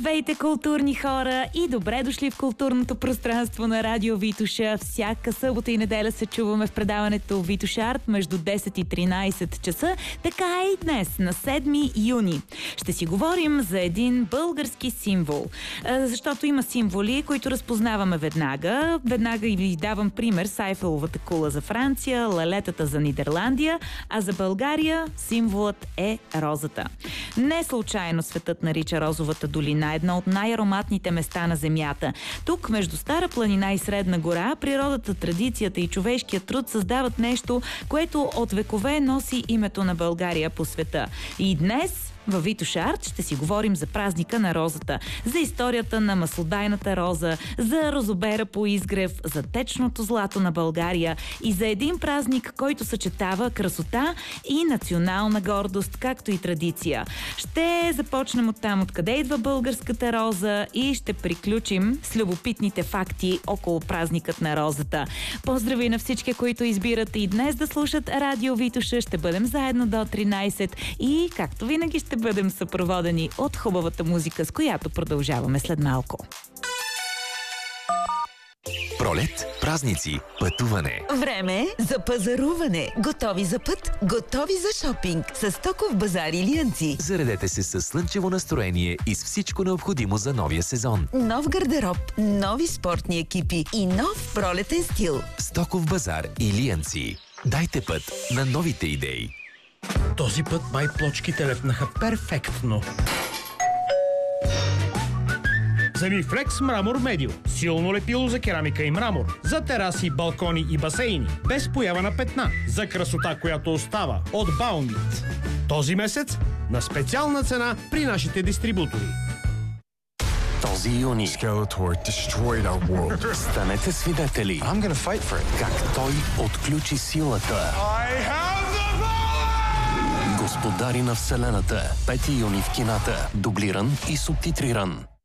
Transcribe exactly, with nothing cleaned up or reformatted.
Здравейте, културни хора, и добре дошли в културното пространство на Радио Витоша. Всяка събота и неделя се чуваме в предаването Витош Арт между десет и тринайсет часа. Така е и днес, на седми юни. Ще си говорим за един български символ. Защото има символи, които разпознаваме веднага. Веднага и ви давам пример: Сайфеловата кула за Франция, лалетата за Нидерландия, а за България символът е розата. Не случайно светът нарича Розовата долина едно от най-ароматните места на земята. Тук, между Стара планина и Средна гора, природата, традицията и човешкият труд създават нещо, което от векове носи името на България по света. И днес във Витош Арт ще си говорим за празника на розата, за историята на маслодайната роза, за розобера по изгрев, за течното злато на България и за един празник, който съчетава красота и национална гордост, както и традиция. Ще започнем от там, откъде идва българската роза, и ще приключим с любопитните факти около празникът на розата. Поздрави на всички, които избират и днес да слушат Радио Витоша. Ще бъдем заедно до тринайсет и, както винаги, ще бъдем съпроводени от хубавата музика, с която продължаваме след малко. Пролет, празници, пътуване. Време за пазаруване. Готови за път, готови за шопинг. С Стоков базар Илиянци. Заредете се със слънчево настроение и с всичко необходимо за новия сезон. Нов гардероб, нови спортни екипи и нов пролетен стил. Стоков базар Илиянци. Дайте път на новите идеи. Този път май плочките лепнаха перфектно. Земифлекс Мрамор Медио. Силно лепило за керамика и мрамор. За тераси, балкони и басейни. Без поява на петна. За красота, която остава. От Баумит. Този месец на специална цена при нашите дистрибутори. Този юни Skeletor destroyed our world. станете свидетели I'm gonna fight for it. как той отключи силата. I have the power! Господари на Вселената. пети юни в кината. Дублиран и субтитриран.